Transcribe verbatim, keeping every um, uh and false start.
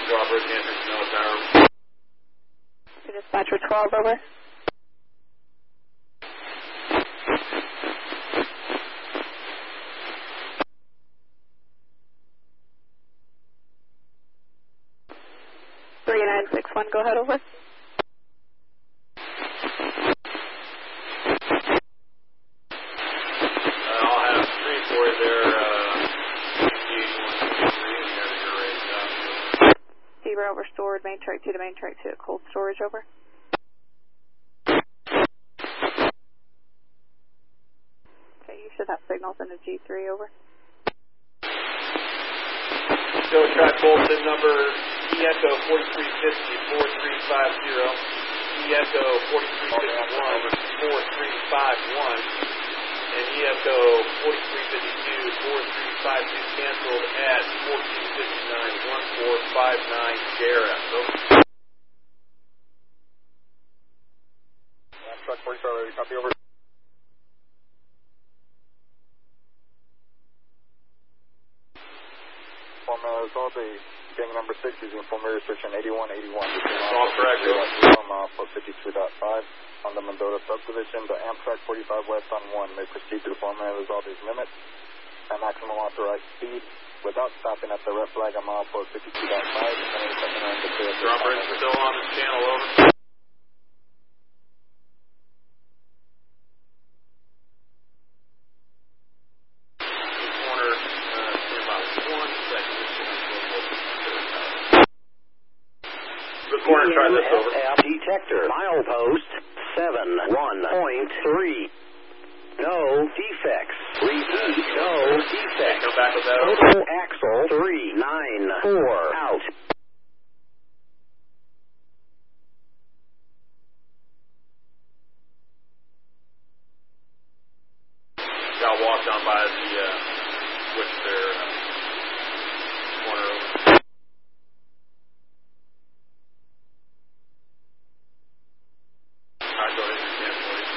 Robert, Anderson, no tower. Dispatcher twelve, over. three nine six one, go ahead, over. Uh, I'll have three for you there, uh, Fever over stored, main track two to main track two at cold storage, over. Okay, you should have signals in the G three, over. Go track bulletin number E Echo forty-three fifty, four three five zero, E Echo forty-three fifty-one, four three five one, and E Echo forty-three fifty-two, four three five two canceled at fourteen fifty-nine, one four five nine Garrett. Truck forty-five, ready, copy, over. Formula is all the gang number six using formula restriction eighty-one eighty-one. All correct, From fifty-two point five on the Mendota subdivision. The Amtrak forty-five west on one may proceed through formula resolve these limits at maximum authorized speed without stopping at the red flag on milepost fifty-two point five. Robert, still on this channel, over. Corner, try this over. Detector, milepost seven one point three. No defects. Repeat, no defects. Come back with that. Total axle three nine four out. Got walked on by the uh, switch there. Uh,